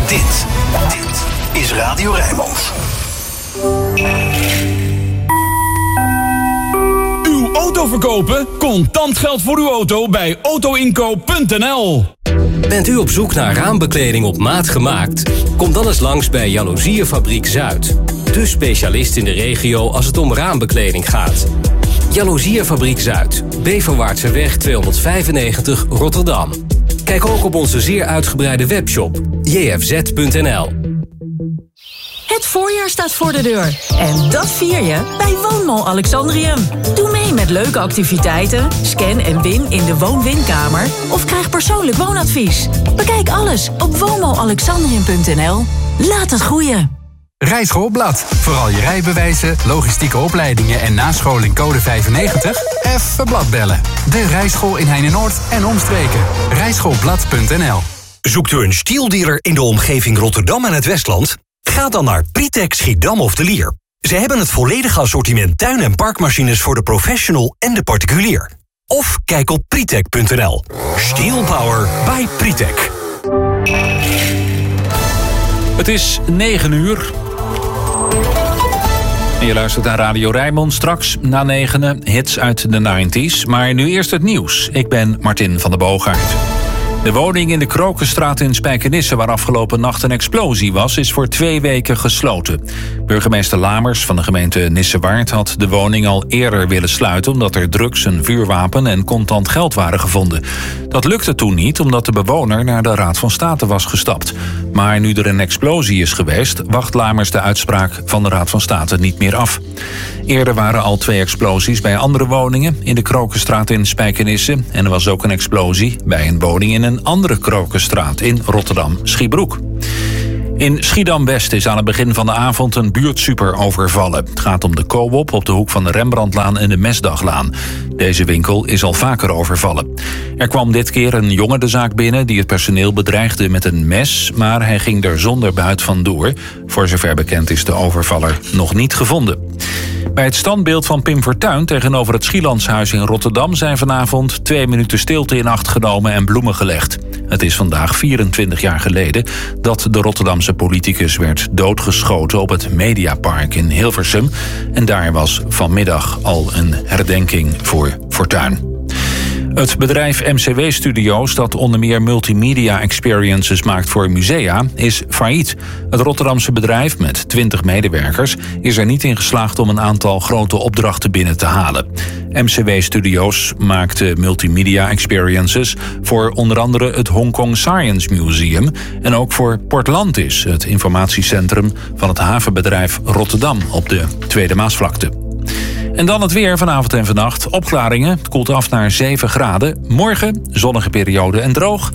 Dit is Radio Rijnmond. Uw auto verkopen? Contant geld voor uw auto bij autoinkoop.nl. Bent u op zoek naar raambekleding op maat gemaakt? Kom dan eens langs bij Jaloeziefabriek Zuid. De specialist in de regio als het om raambekleding gaat. Jaloeziefabriek Zuid, Beverwaartseweg 295 Rotterdam. Kijk ook op onze zeer uitgebreide webshop jfz.nl. Het voorjaar staat voor de deur. En dat vier je bij Woonmall Alexandrium. Doe mee met leuke activiteiten, scan en win in de woon-winkamer of krijg persoonlijk woonadvies. Bekijk alles op woonmallalexandrium.nl. Laat het groeien. Rijschoolblad. Vooral je rijbewijzen, logistieke opleidingen en nascholing code 95? Even bladbellen. De Rijschool in Heine-Noord en omstreken. Rijschoolblad.nl. Zoekt u een stieldealer in de omgeving Rotterdam en het Westland? Ga dan naar Pritec Schiedam of de Lier. Ze hebben het volledige assortiment tuin- en parkmachines voor de professional en de particulier. Of kijk op Pritec.nl. Steel Power by Pritec. Het is 9 uur. En je luistert naar Radio Rijnmond. Straks na 9 hits uit de 90s. Maar nu eerst het nieuws. Ik ben Martin van der Boogaard. De woning in de Krokenstraat in Spijkenisse, waar afgelopen nacht een explosie was, is voor 2 weken gesloten. Burgemeester Lamers van de gemeente Nissewaard had de woning al eerder willen sluiten, omdat er drugs, een vuurwapen en contant geld waren gevonden. Dat lukte toen niet, omdat de bewoner naar de Raad van State was gestapt. Maar nu er een explosie is geweest, wacht Lamers de uitspraak van de Raad van State niet meer af. Eerder waren al 2 explosies bij andere woningen in de Krokenstraat in Spijkenisse. En er was ook een explosie bij een woning in een andere Krokenstraat in Rotterdam-Schiebroek. In Schiedam-West is aan het begin van de avond een buurtsuper overvallen. Het gaat om de Co-op op de hoek van de Rembrandtlaan en de Mesdaglaan. Deze winkel is al vaker overvallen. Er kwam dit keer een jongen de zaak binnen die het personeel bedreigde met een mes, maar hij ging er zonder buit vandoor. Voor zover bekend is de overvaller nog niet gevonden. Bij het standbeeld van Pim Fortuyn tegenover het Schielandshuis in Rotterdam zijn vanavond 2 minuten stilte in acht genomen en bloemen gelegd. Het is vandaag 24 jaar geleden dat de Rotterdamse politicus werd doodgeschoten op het Mediapark in Hilversum. En daar was vanmiddag al een herdenking voor Fortuyn. Het bedrijf MCW Studios, dat onder meer multimedia experiences maakt voor musea, is failliet. Het Rotterdamse bedrijf met 20 medewerkers is er niet in geslaagd om een aantal grote opdrachten binnen te halen. MCW Studios maakte multimedia experiences voor onder andere het Hong Kong Science Museum en ook voor Portlantis, het informatiecentrum van het havenbedrijf Rotterdam op de Tweede Maasvlakte. En dan het weer vanavond en vannacht. Opklaringen. Het koelt af naar 7 graden. Morgen zonnige periode en droog.